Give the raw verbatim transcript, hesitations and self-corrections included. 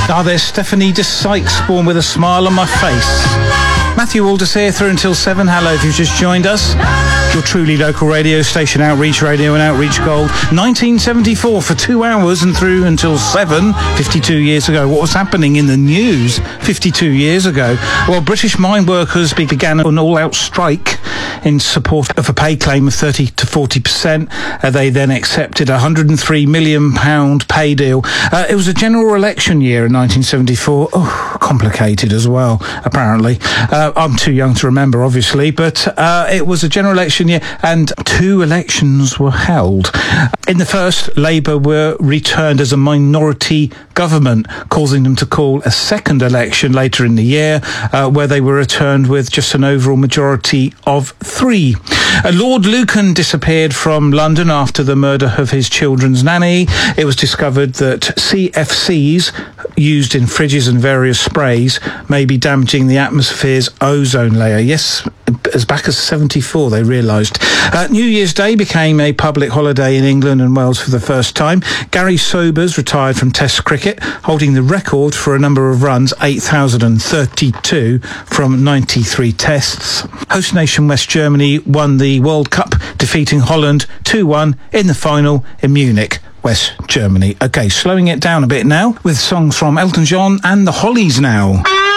Ah, there's Stephanie de Sykes, Born with a Smile on My Face. Matthew Aldous here through until seven. Hello if you've just joined us. Your truly local radio station, Outreach Radio and Outreach Gold. nineteen seventy-four for two hours and through until seven, fifty-two years ago. What was happening in the news fifty-two years ago? Well, British mine workers began an all-out strike in support of a pay claim of thirty to forty percent. Uh, they then accepted a one hundred three million pounds pay deal. Uh, it was a general election year in nineteen seventy-four. Oh, complicated as well, apparently. Uh, I'm too young to remember, obviously, but uh, it was a general election year and two elections were held. In the first, Labour were returned as a minority government, causing them to call a second election later in the year, uh, where they were returned with just an overall majority of three. Uh, Lord Lucan disappeared from London after the murder of his children's nanny. It was discovered that C F Cs used in fridges and various sprays may be damaging the atmosphere's ozone layer. Yes, as back as seventy-four they realised. Uh, New Year's Day became a public holiday in England and Wales for the first time. Gary Sobers retired from Test cricket, holding the record for a number of runs, eight thousand thirty-two from ninety-three tests. Host nation West Germany won the World Cup, defeating Holland two one in the final in Munich, West Germany. Okay, slowing it down a bit now with songs from Elton John and the Hollies now.